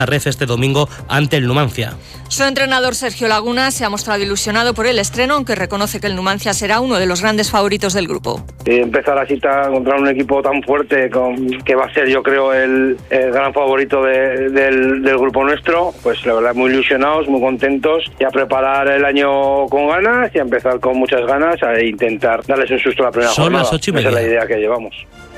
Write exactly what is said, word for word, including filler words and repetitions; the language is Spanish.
Ref este domingo ante el Numancia. Su entrenador Sergio Laguna se ha mostrado ilusionado por el estreno, aunque reconoce que el Numancia será uno de los grandes favoritos del grupo. Y empezar la cita contra un equipo tan fuerte con, que va a ser, yo creo, el, el gran favorito de, del, del grupo nuestro, pues la verdad muy ilusionados, muy contentos, y a preparar el año con ganas y a empezar con muchas ganas a intentar darles un susto a la primera Son jornada. las ocho y media. Esa es la idea que llevamos.